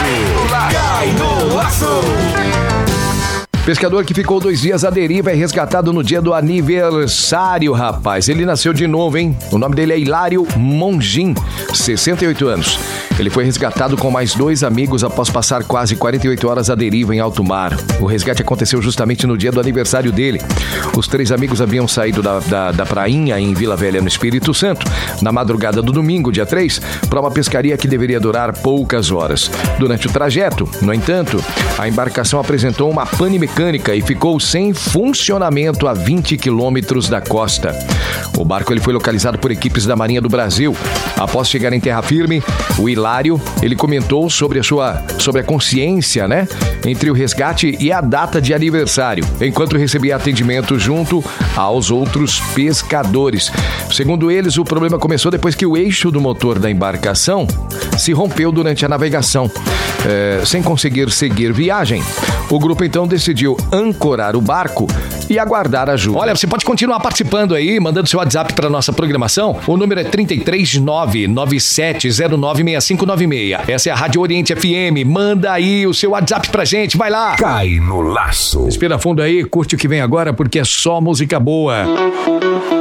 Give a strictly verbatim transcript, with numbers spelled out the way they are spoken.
Cai no laço. Pescador que ficou dois dias à deriva é resgatado no dia do aniversário, rapaz. Ele nasceu de novo, hein? O nome dele é Hilário Mongin, sessenta e oito anos. Ele foi resgatado com mais dois amigos após passar quase quarenta e oito horas à deriva em alto mar. O resgate aconteceu justamente no dia do aniversário dele. Os três amigos haviam saído da, da, da prainha em Vila Velha, no Espírito Santo, na madrugada do domingo, dia três, para uma pescaria que deveria durar poucas horas. Durante o trajeto, no entanto, a embarcação apresentou uma pane mecânica e ficou sem funcionamento a vinte quilômetros da costa. O barco ele foi localizado por equipes da Marinha do Brasil. Após chegar em terra firme, o Hilário, ele comentou sobre a sua sobre a consciência, né, entre o resgate e a data de aniversário, enquanto recebia atendimento junto aos outros pescadores. Segundo eles, o problema começou depois que o eixo do motor da embarcação se rompeu durante a navegação, é, sem conseguir seguir viagem. O grupo então decidiu ancorar o barco e aguardar ajuda. Olha, você pode continuar participando aí, mandando seu WhatsApp para nossa programação. O número é trinta e três, nove nove sete zero nove seis cinco nove seis. Essa é a Rádio Oriente F M. Manda aí o seu WhatsApp pra gente, vai lá. Cai no laço. Respira fundo aí, curte o que vem agora, porque é só música boa.